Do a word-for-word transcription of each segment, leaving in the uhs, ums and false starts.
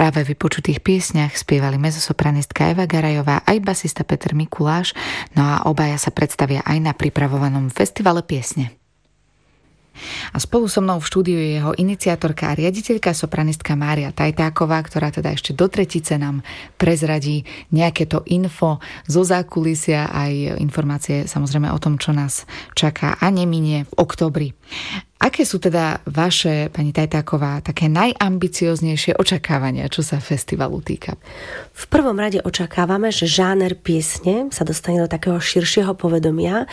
práve vypočutých piesniach spievali mezzosopranistka Eva Garajová aj basista Peter Mikuláš, no a obaja sa predstavia aj na pripravovanom festivale piesne. A spolu so mnou v štúdiu je jeho iniciátorka a riaditeľka sopranistka Mária Tajtáková, ktorá teda ešte do tretice nám prezradí nejaké to info zo zákulisia, aj informácie samozrejme o tom, čo nás čaká a neminie v októbri. Aké sú teda vaše, pani Tajtáková, také najambicioznejšie očakávania, čo sa festivalu týka? V prvom rade očakávame, že žáner piesne sa dostane do takého širšieho povedomia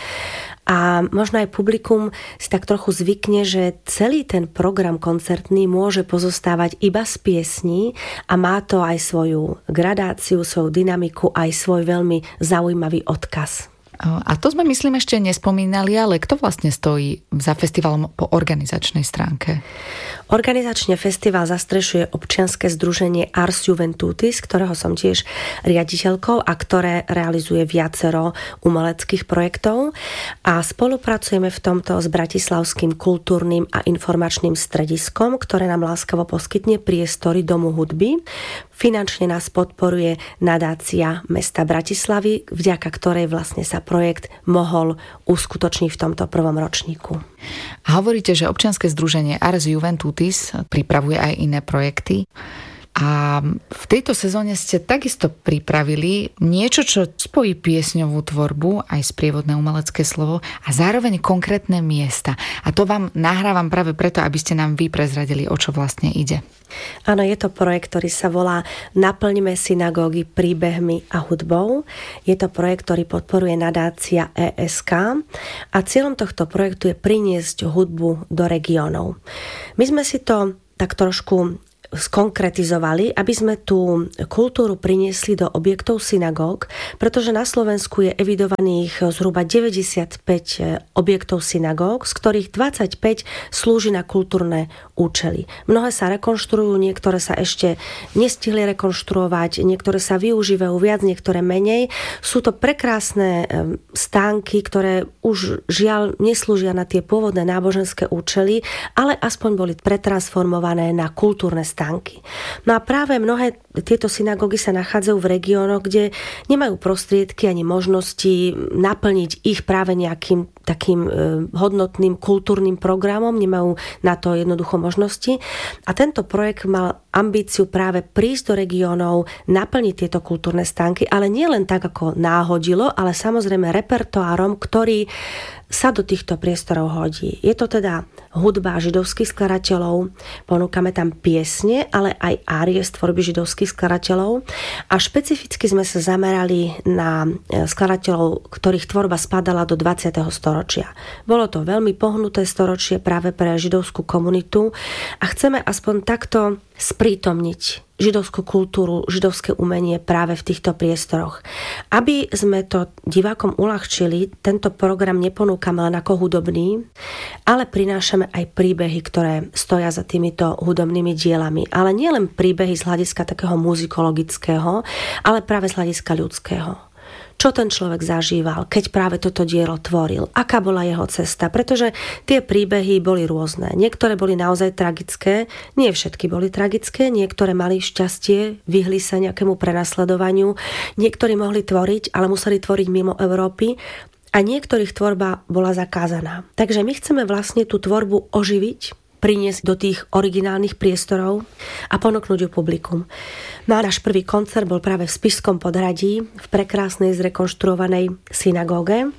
a možno aj publikum si tak trochu zvykne, že celý ten program koncertný môže pozostávať iba z piesní a má to aj svoju gradáciu, svoju dynamiku, aj svoj veľmi zaujímavý odkaz. A to sme, myslím, ešte nespomínali, ale kto vlastne stojí za festivalom po organizačnej stránke? Organizačne festival zastrešuje občianske združenie Ars Juventutis, ktorého som tiež riaditeľkou a ktoré realizuje viacero umeleckých projektov. A spolupracujeme v tomto s Bratislavským kultúrnym a informačným strediskom, ktoré nám láskavo poskytne priestory Domu hudby. Finančne nás podporuje nadácia mesta Bratislavy, vďaka ktorej vlastne sa projekt mohol uskutočniť v tomto prvom ročníku. A hovoríte, že občianske združenie Ars Juventutis pripravuje aj iné projekty. A v tejto sezóne ste takisto pripravili niečo, čo spojí piesňovú tvorbu, aj sprievodné umelecké slovo a zároveň konkrétne miesta. A to vám nahrávam práve preto, aby ste nám vy prezradili, o čo vlastne ide. Áno, je to projekt, ktorý sa volá Naplňme synagógy príbehmi a hudbou. Je to projekt, ktorý podporuje nadácia é es ká a cieľom tohto projektu je priniesť hudbu do regiónov. My sme si to tak trošku skonkretizovali, aby sme tú kultúru priniesli do objektov synagóg, pretože na Slovensku je evidovaných zhruba deväťdesiatpäť objektov synagóg, z ktorých dvadsaťpäť slúži na kultúrne účely. Mnohé sa rekonštruujú, niektoré sa ešte nestihli rekonštruovať, niektoré sa využívajú viac, niektoré menej. Sú to prekrásne stánky, ktoré už žiaľ neslúžia na tie pôvodné náboženské účely, ale aspoň boli pretransformované na kultúrne stánky. No a práve mnohé tieto synagógy sa nachádzajú v regiónoch, kde nemajú prostriedky ani možnosti naplniť ich práve nejakým takým hodnotným kultúrnym programom, nemajú na to jednoducho možnosti. A tento projekt mal ambíciu práve prísť do regiónov, naplniť tieto kultúrne stánky, ale nie len tak, ako náhodilo, ale samozrejme repertoárom, ktorý sa do týchto priestorov hodí. Je to teda hudba židovských skladateľov, ponúkame tam piesne, ale aj árie z tvorby židovských skladateľov a špecificky sme sa zamerali na skladateľov, ktorých tvorba spadala do dvadsiateho storočia. Bolo to veľmi pohnuté storočie práve pre židovskú komunitu a chceme aspoň takto sprítomniť židovskú kultúru, židovské umenie práve v týchto priestoroch. Aby sme to divákom uľahčili, tento program neponúkame len ako hudobný, ale prinášame aj príbehy, ktoré stoja za týmito hudobnými dielami. Ale nie len príbehy z hľadiska takého muzikologického, ale práve z hľadiska ľudského. Čo ten človek zažíval, keď práve toto dielo tvoril, aká bola jeho cesta, pretože tie príbehy boli rôzne. Niektoré boli naozaj tragické, nie všetky boli tragické, niektoré mali šťastie, vyhli sa nejakému prenasledovaniu, niektorí mohli tvoriť, ale museli tvoriť mimo Európy a niektorých tvorba bola zakázaná. Takže my chceme vlastne tú tvorbu oživiť, priniesť do tých originálnych priestorov a ponúknuť ju publikum. No a náš prvý koncert bol práve v Spišskom podhradí, v prekrásnej zrekonštruovanej synagóge.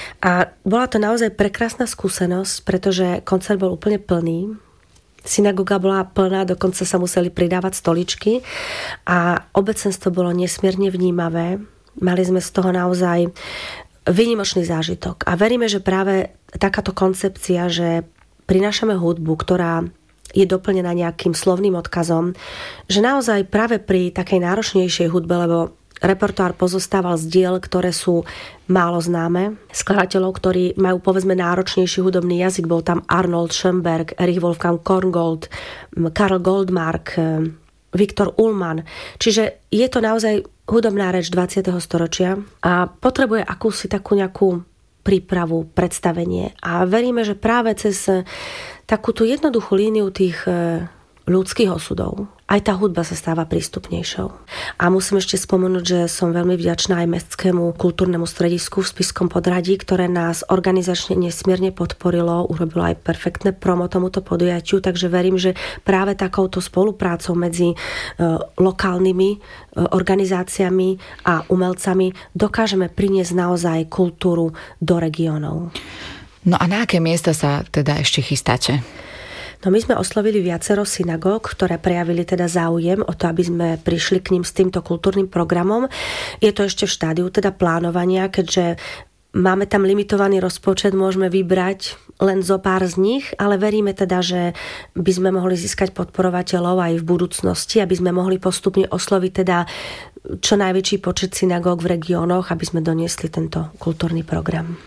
A bola to naozaj prekrásna skúsenosť, pretože koncert bol úplne plný. Synagóga bola plná, dokonca sa museli pridávať stoličky a obecenstvo bolo nesmierne vnímavé. Mali sme z toho naozaj výnimočný zážitok. A veríme, že práve takáto koncepcia, že prinášame hudbu, ktorá je doplnená nejakým slovným odkazom, že naozaj práve pri takej náročnejšej hudbe, lebo repertoár pozostával z diel, ktoré sú málo známe, skladateľov, ktorí majú povedzme náročnejší hudobný jazyk, bol tam Arnold Schoenberg, Erich Wolfgang Korngold, Karl Goldmark, Viktor Ullmann. Čiže je to naozaj hudobná reč dvadsiateho storočia a potrebuje akúsi takú nejakú prípravu, predstavenie. A veríme, že práve cez takú tú jednoduchú líniu tých ľudských osudov. Aj tá hudba sa stáva prístupnejšou. A musím ešte spomenúť, že som veľmi vďačná aj mestskému kultúrnemu stredisku v Spišskom podhradí, ktoré nás organizačne nesmierne podporilo, urobilo aj perfektné promo tomuto podujatiu, takže verím, že práve takouto spoluprácou medzi e, lokálnymi e, organizáciami a umelcami dokážeme priniesť naozaj kultúru do regiónov. No a na aké miesta sa teda ešte chystáte? No my sme oslovili viacero synagóg, ktoré prejavili teda záujem o to, aby sme prišli k ním s týmto kultúrnym programom. Je to ešte v štádiu teda plánovania, keďže máme tam limitovaný rozpočet, môžeme vybrať len zo pár z nich, ale veríme teda, že by sme mohli získať podporovateľov aj v budúcnosti, aby sme mohli postupne osloviť teda čo najväčší počet synagóg v regiónoch, aby sme doniesli tento kultúrny program.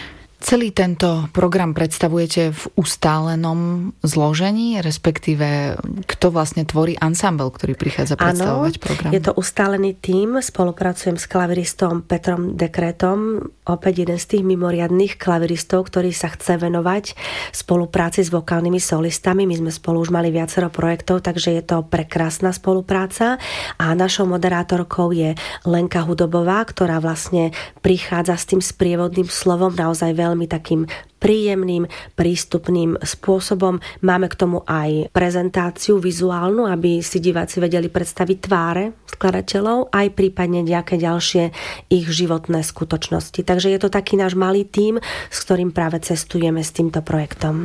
Celý tento program predstavujete v ustálenom zložení, respektíve kto vlastne tvorí ansámbel, ktorý prichádza predstavovať Áno, program? Je to ustálený tím, spolupracujem s klaviristom Petrom Dekretom, opäť jeden z tých mimoriadnych klaviristov, ktorý sa chce venovať spolupráci s vokálnymi solistami. My sme spolu už mali viacero projektov, takže je to prekrásna spolupráca a našou moderátorkou je Lenka Hudobová, ktorá vlastne prichádza s tým sprievodným slovom naozaj veľmi veľmi takým príjemným, prístupným spôsobom. Máme k tomu aj prezentáciu vizuálnu, aby si diváci vedeli predstaviť tváre skladateľov, aj prípadne nejaké ďalšie ich životné skutočnosti. Takže je to taký náš malý tím, s ktorým práve cestujeme s týmto projektom.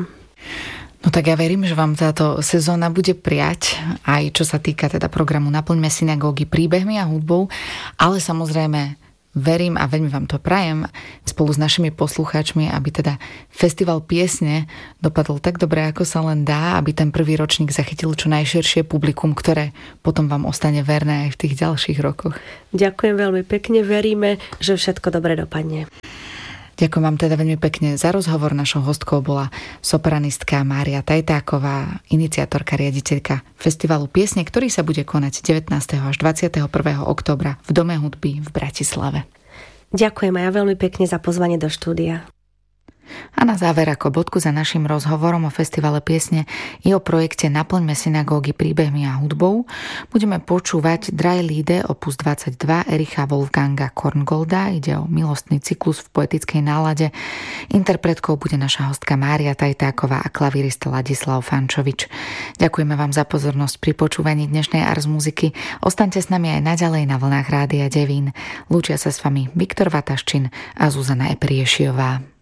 No tak ja verím, že vám táto sezóna bude prijať, aj čo sa týka teda programu Naplňme synagógy príbehmi a hudbou, ale samozrejme verím a veľmi vám to prajem spolu s našimi poslucháčmi, aby teda festival piesne dopadol tak dobre, ako sa len dá, aby ten prvý ročník zachytil čo najširšie publikum, ktoré potom vám ostane verné aj v tých ďalších rokoch. Ďakujem veľmi pekne, veríme, že všetko dobre dopadne. Ďakujem vám teda veľmi pekne za rozhovor. Našou hostkou bola sopranistka Mária Tajtáková, iniciatorka, riaditeľka festivalu piesne, ktorý sa bude konať devätnásteho až dvadsiateho prvého októbra v Dome hudby v Bratislave. Ďakujem aj ja veľmi pekne za pozvanie do štúdia. A na záver ako bodku za našim rozhovorom o festivale piesne i o projekte Naplňme synagógy príbehmi a hudbou budeme počúvať Drei Lieder opus dvadsaťdva Ericha Wolfganga Korngolda. Ide o milostný cyklus v poetickej nálade. Interpretkou bude naša hostka Mária Tajtáková a klavirista Ladislav Fančovič. Ďakujeme vám za pozornosť pri počúvaní dnešnej Ars muziky. Ostaňte s nami aj naďalej na vlnách Rádia Devín. Lúčia sa s vami Viktor Vataščin a Zuzana Epriešiová.